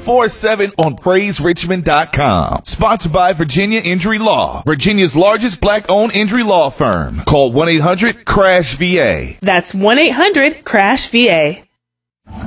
24/7 on PraiseRichmond.com. Sponsored by Virginia Injury Law, Virginia's largest black-owned injury law firm. Call 1-800-CRASH-VA. That's 1-800-CRASH-VA.